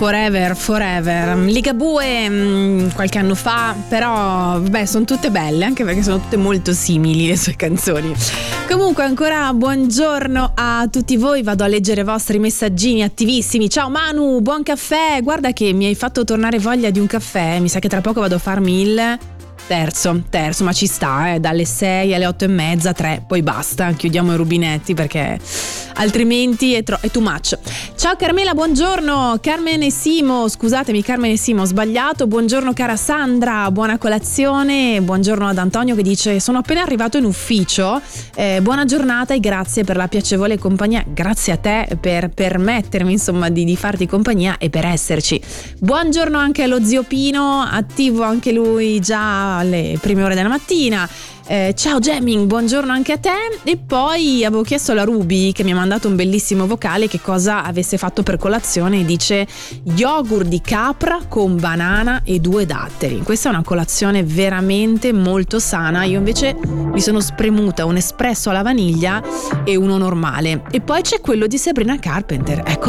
Forever. Ligabue qualche anno fa, però vabbè, sono tutte belle, anche perché sono tutte molto simili le sue canzoni. Comunque ancora buongiorno a tutti voi, vado a leggere i vostri messaggini attivissimi. Ciao Manu, buon caffè, guarda che mi hai fatto tornare voglia di un caffè, mi sa che tra poco vado a farmi il terzo, ma ci sta, dalle 6 alle 8:30, 3, poi basta, chiudiamo i rubinetti perché altrimenti è too much. Ciao Carmela, buongiorno. Carmen e Simo, ho sbagliato. Buongiorno cara Sandra, buona colazione. Buongiorno ad Antonio che dice: sono appena arrivato in ufficio, buona giornata e grazie per la piacevole compagnia. Grazie a te per permettermi insomma di farti compagnia e per esserci. Buongiorno anche allo zio Pino, attivo anche lui già alle prime ore della mattina. Ciao Jamming, buongiorno anche a te. E poi avevo chiesto alla Ruby, che mi ha mandato un bellissimo vocale, che cosa avesse fatto per colazione. Dice yogurt di capra con banana e 2 datteri. Questa è una colazione veramente molto sana. Io invece mi sono spremuta un espresso alla vaniglia e uno normale. E poi c'è quello di Sabrina Carpenter, ecco